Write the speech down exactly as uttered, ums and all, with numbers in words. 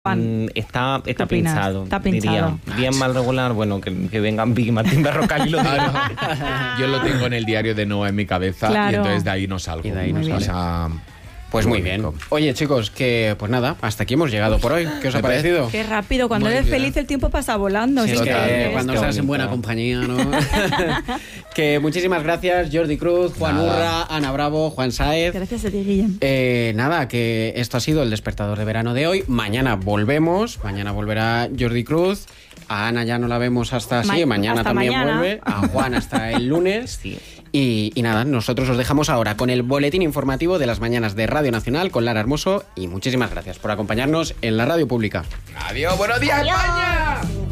Mm, está está opinas? pensado, Está pensado. diría. Bien mal regular, bueno, que, que vengan Vicky Martín Berrocal y lo digan. Yo lo tengo en el diario de Noa en mi cabeza, Claro. y entonces de ahí no salgo. Y de ahí no O sale. sea, Pues muy bien. Oye, chicos, que pues nada, hasta aquí hemos llegado por hoy. ¿Qué os ha Me parece- parecido? Qué rápido, cuando Muy eres bien. feliz el tiempo pasa volando. Sí, si es es que que cuando esto- estás en buena compañía, ¿no? Que muchísimas gracias, Jordi Cruz, Juan Nada. Urra, Ana Bravo, Juan Sáez. Gracias a ti, Guillem. Eh, nada, que esto ha sido el despertador de verano de hoy. Mañana volvemos, mañana volverá Jordi Cruz. A Ana ya no la vemos hasta Ma- sí, mañana hasta también mañana. vuelve. A Juan hasta el lunes. Sí. Y, y nada, nosotros os dejamos ahora con el boletín informativo de las mañanas de Radio Nacional con Lara Hermoso. Y muchísimas gracias por acompañarnos en la radio pública. adiós, buenos días, España.